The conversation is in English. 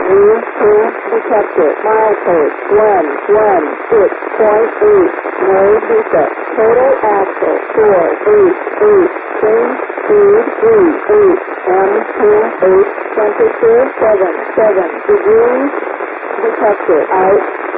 detected. Milepost 116.8. No defect. Total axle 488. Change speed 38. M28. Temperature 77 degrees. Detected. Out.